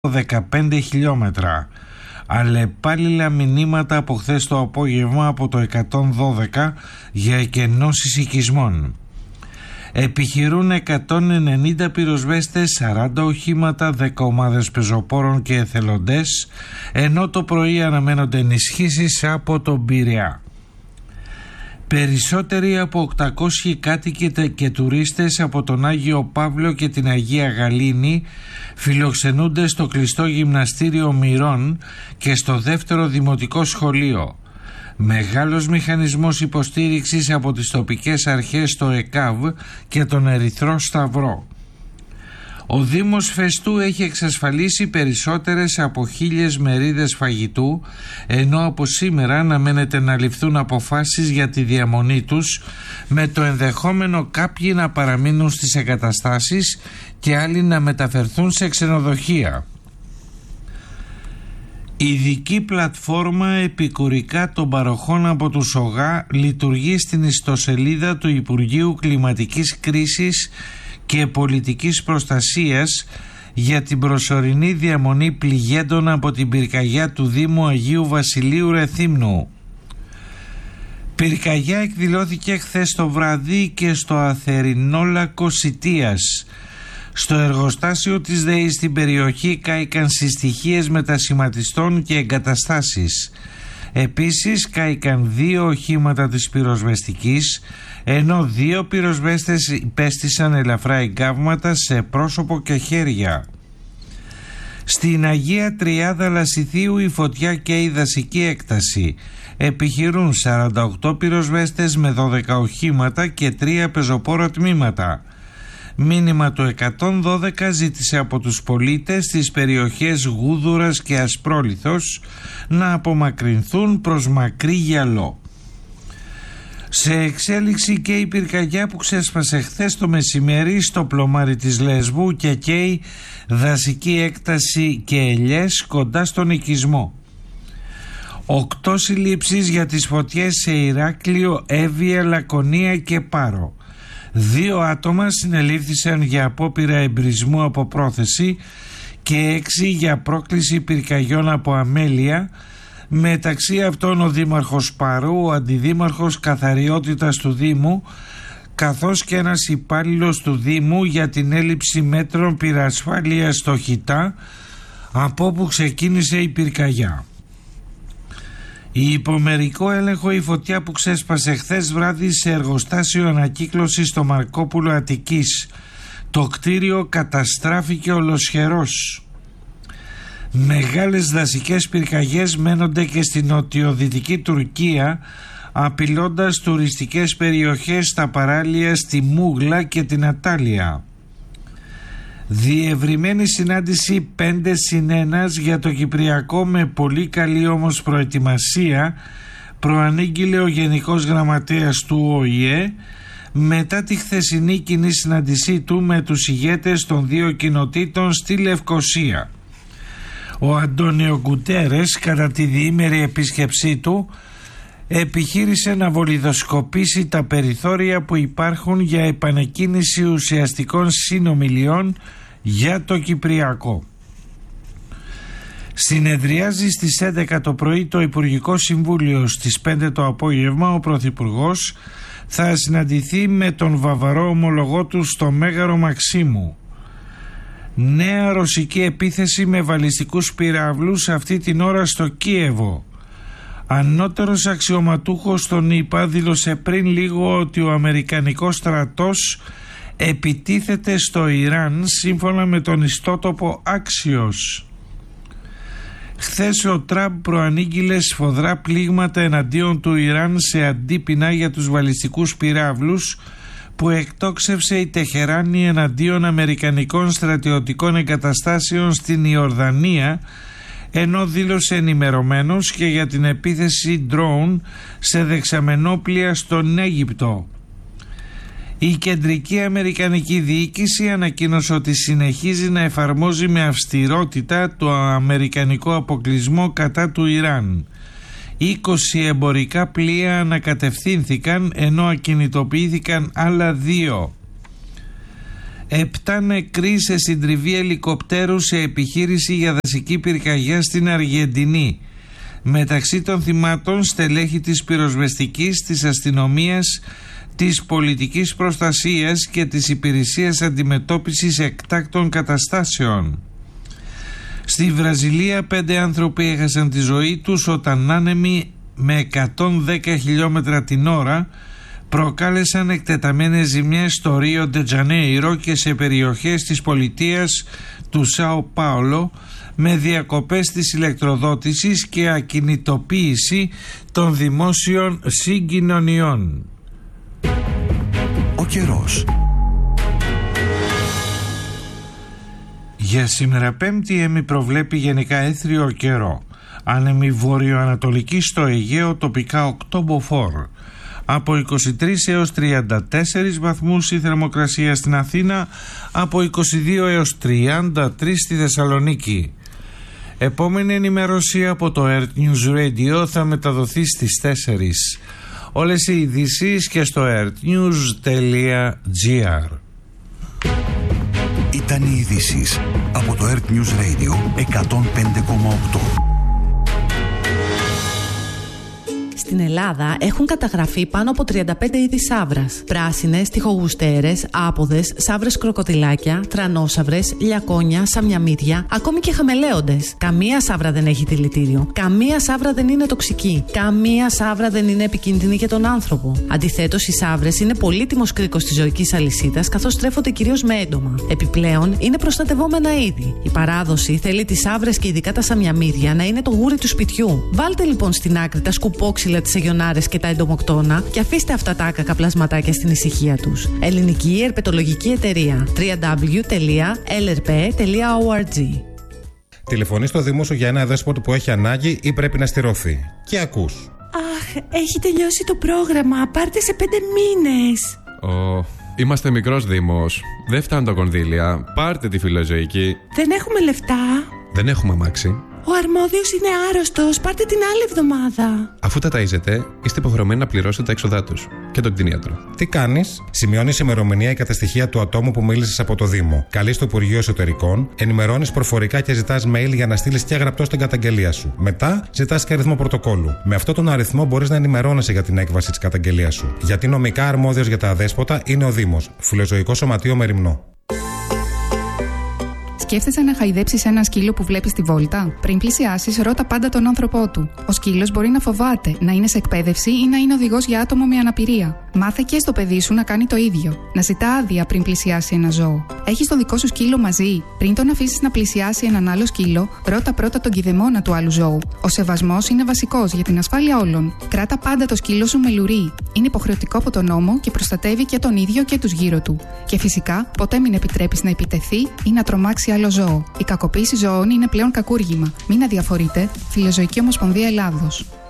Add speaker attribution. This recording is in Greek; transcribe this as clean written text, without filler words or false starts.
Speaker 1: 15 χιλιόμετρα. Αλλεπάλληλα μηνύματα από χθες το απόγευμα από το 112 για εκενώσεις οικισμών. Επιχειρούν 190 πυροσβέστες, 40 οχήματα, 10 ομάδες πεζοπόρων και εθελοντές, ενώ το πρωί αναμένονται ενισχύσεις από τον Πειραιά. Περισσότεροι από 800 κάτοικοι και τουρίστες από τον Άγιο Παύλο και την Αγία Γαλήνη φιλοξενούνται στο κλειστό γυμναστήριο Μυρών και στο δεύτερο δημοτικό σχολείο. Μεγάλος μηχανισμός υποστήριξης από τις τοπικές αρχές, το ΕΚΑΒ και τον Ερυθρό Σταυρό. Ο Δήμος Φεστού έχει εξασφαλίσει περισσότερες από 1.000 μερίδες φαγητού, ενώ από σήμερα αναμένεται να ληφθούν αποφάσεις για τη διαμονή τους, με το ενδεχόμενο κάποιοι να παραμείνουν στις εγκαταστάσεις και άλλοι να μεταφερθούν σε ξενοδοχεία. Ειδική πλατφόρμα επικουρικά των παροχών από τους ΟΓΑ λειτουργεί στην ιστοσελίδα του Υπουργείου Κλιματικής Κρίσης και Πολιτικής Προστασίας για την προσωρινή διαμονή πληγέντων από την πυρκαγιά του Δήμου Αγίου Βασιλείου Ρεθύμνου. Πυρκαγιά εκδηλώθηκε χθες το βράδυ και στο Αθερινόλακο Σιτίας. Στο εργοστάσιο της ΔΕΗ στην περιοχή κάηκαν συστοιχίες μετασχηματιστών και εγκαταστάσεις. Επίσης κάηκαν 2 οχήματα της πυροσβεστικής, ενώ 2 πυροσβέστες υπέστησαν ελαφρά εγκάβματα σε πρόσωπο και χέρια. Στην Αγία Τριάδα Λασιθίου η φωτιά και η δασική έκταση. Επιχειρούν 48 πυροσβέστες με 12 οχήματα και 3 πεζοπόρο τμήματα. Μήνυμα του 112 ζήτησε από τους πολίτες στις περιοχές Γούδουρας και Ασπρόλιθος να απομακρυνθούν προς μακρύ γυαλό. Σε εξέλιξη και η πυρκαγιά που ξέσπασε χθες το μεσημέρι στο πλωμάρι της Λεσβού και καίει δασική έκταση και ελιές κοντά στον οικισμό. 8 συλλήψεις για τις φωτιές σε Ηράκλειο, Εύβοια, Λακωνία και Πάρο. 2 άτομα συνελήφθησαν για απόπειρα εμπρισμού από πρόθεση και 6 για πρόκληση πυρκαγιών από αμέλεια, μεταξύ αυτών ο Δήμαρχος Πάρου, ο Αντιδήμαρχος Καθαριότητας του Δήμου, καθώς και ένας υπάλληλος του Δήμου για την έλλειψη μέτρων πυρασφάλειας στο Χιτά, από όπου ξεκίνησε η πυρκαγιά. Η υπομερικό έλεγχο η φωτιά που ξέσπασε χθες βράδυ σε εργοστάσιο ανακύκλωσης στο Μαρκόπουλο Αττικής. Το κτίριο καταστράφηκε ολοσχερός. Μεγάλες δασικές πυρκαγιές μένονται και στην νοτιοδυτική Τουρκία, απειλώντας τουριστικές περιοχές στα παράλια στη Μούγλα και την Ατάλια. Διευρυμένη συνάντηση 5+1 για το Κυπριακό με πολύ καλή όμως προετοιμασία, προανήγγειλε ο Γενικός Γραμματέας του ΟΗΕ μετά τη χθεσινή κοινή συνάντησή του με τους ηγέτες των 2 κοινοτήτων στη Λευκοσία. Ο Αντώνιο Γκουτέρες κατά τη διήμερη επίσκεψή του επιχείρησε να βολιδοσκοπήσει τα περιθώρια που υπάρχουν για επανεκκίνηση ουσιαστικών συνομιλιών για το Κυπριακό. Συνεδριάζει στις 11 το πρωί το Υπουργικό Συμβούλιο. Στις 5 το απόγευμα ο Πρωθυπουργός θα συναντηθεί με τον βαβαρό ομολογό του στο Μέγαρο Μαξίμου. Νέα ρωσική επίθεση με βαλιστικούς πυράβλους αυτή την ώρα στο Κίεβο. Ανώτερος αξιωματούχος των ΗΠΑ δήλωσε πριν λίγο ότι ο Αμερικανικός στρατός επιτίθεται στο Ιράν σύμφωνα με τον ιστότοπο Axios. Χθες ο Τραμπ προανήγγειλε σφοδρά πλήγματα εναντίον του Ιράν σε αντίπεινα για τους βαλιστικούς πυράβλους που εκτόξευσε η Τεχεράνη εναντίον αμερικανικών στρατιωτικών εγκαταστάσεων στην Ιορδανία, ενώ δήλωσε ενημερωμένος και για την επίθεση drone σε δεξαμενόπλια στον Αίγυπτο. Η κεντρική αμερικανική διοίκηση ανακοίνωσε ότι συνεχίζει να εφαρμόζει με αυστηρότητα το αμερικανικό αποκλεισμό κατά του Ιράν. 20 εμπορικά πλοία ανακατευθύνθηκαν ενώ ακινητοποιήθηκαν άλλα 2. 7 νεκροί σε συντριβή ελικοπτέρου σε επιχείρηση για δασική πυρκαγιά στην Αργεντινή. Μεταξύ των θυμάτων στελέχη της πυροσβεστικής, της αστυνομίας, της πολιτικής προστασίας και της υπηρεσίας αντιμετώπισης εκτάκτων καταστάσεων. Στη Βραζιλία 5 άνθρωποι έχασαν τη ζωή τους όταν άνεμοι με 110 χιλιόμετρα την ώρα προκάλεσαν εκτεταμένες ζημιές στο Ρίο ντε Τζανέιρο και σε περιοχές της πολιτείας του Σάο Πάολο, με διακοπές της ηλεκτροδότησης και ακινητοποίηση των δημόσιων συγκοινωνιών.
Speaker 2: Ο καιρός.
Speaker 1: Για σήμερα Πέμπτη προβλέπει γενικά έθριο καιρό. Άνεμη βορειοανατολική στο Αιγαίο, τοπικά 8 μποφόρ. Από 23 έως 34 βαθμούς η θερμοκρασία στην Αθήνα, από 22 έως 33 στη Θεσσαλονίκη. Επόμενη ενημέρωση από το Earth News Radio θα μεταδοθεί στις 4. Όλες οι ειδήσεις και στο earthnews.gr.
Speaker 2: Ήταν οι ειδήσεις από το Earth News Radio 105,8.
Speaker 3: Στην Ελλάδα έχουν καταγραφεί πάνω από 35 είδη σαύρας. Πράσινες, τοιχογουστέρες, άποδες, σαύρες κροκοδιλάκια, τρανόσαυρες, λιακόνια, σαμιαμίδια, ακόμη και χαμελέοντες. Καμία σαύρα δεν έχει δηλητήριο. Καμία σαύρα δεν είναι τοξική. Καμία σαύρα δεν είναι επικίνδυνη για τον άνθρωπο. Αντιθέτως, οι σαύρες είναι πολύτιμος κρίκος της ζωικής αλυσίδας, καθώς τρέφονται κυρίως με έντομα. Επιπλέον, είναι προστατευόμενα είδη. Η παράδοση θέλει τις σαύρες και ειδικά τα σαμιαμίδια να είναι το γούρι του σπιτιού. Βάλτε λοιπόν στην άκρη τα σκουπόξυλα, τις αγιονάρες και τα εντομοκτώνα και αφήστε αυτά τα άκακα πλασματάκια στην ησυχία τους. Ελληνική Ερπετολογική Εταιρεία. www.lrp.org.
Speaker 4: Τηλεφωνείς στο Δήμο σου για ένα δέσποτο που έχει ανάγκη ή πρέπει να στηρωθεί. Και ακούς.
Speaker 5: Αχ, έχει τελειώσει το πρόγραμμα. Πάρτε σε 5 μήνες.
Speaker 6: Είμαστε μικρός Δήμος. Δεν φτάνουν τα κονδύλια. Πάρτε τη φιλοζωική.
Speaker 5: Δεν έχουμε λεφτά.
Speaker 6: Δεν έχουμε αμάξι.
Speaker 5: Ο αρμόδιος είναι άρρωστος. Πάρτε την άλλη εβδομάδα.
Speaker 6: Αφού τα ταΐζετε, είστε υποχρεωμένοι να πληρώσετε τα έξοδά τους και τον κτηνίατρο.
Speaker 4: Τι κάνεις? Σημειώνεις ημερομηνία και τα στοιχεία του ατόμου που μίλησες από το Δήμο. Καλείς το Υπουργείο Εσωτερικών, ενημερώνεις προφορικά και ζητάς mail για να στείλεις και γραπτό στην καταγγελία σου. Μετά ζητάς και αριθμό πρωτοκόλλου. Με αυτόν τον αριθμό μπορείς να ενημερώνεσαι για την έκβαση της καταγγελίας σου. Γιατί νομικά αρμόδιος για τα αδέσποτα είναι ο Δήμος. Φιλοζωικό Σωματείο Μεριμνό.
Speaker 7: Σκέφτεσαι να χαϊδέψεις ένα σκύλο που βλέπεις στη βόλτα? Πριν πλησιάσεις, ρώτα πάντα τον άνθρωπό του. Ο σκύλος μπορεί να φοβάται, να είναι σε εκπαίδευση ή να είναι οδηγός για άτομο με αναπηρία. Μάθε και στο παιδί σου να κάνει το ίδιο. Να ζητά άδεια πριν πλησιάσει ένα ζώο. Έχεις το δικό σου σκύλο μαζί? Πριν τον αφήσεις να πλησιάσει έναν άλλο σκύλο, ρώτα πρώτα τον κηδεμόνα του άλλου ζώου. Ο σεβασμός είναι βασικός για την ασφάλεια όλων. Κράτα πάντα το σκύλο σου με λουρί. Είναι υποχρεωτικό από τον νόμο και προστατεύει και τον ίδιο και τους γύρω του. Και φυσικά, ποτέ μην επιτρέπεις να επιτεθεί ή να τρομάξει άλλο ζώο. Η κακοποίηση ζώων είναι πλέον κακούργημα. Μην αδιαφορείτε. Φιλοζωική Ομοσπονδία Ελλάδος.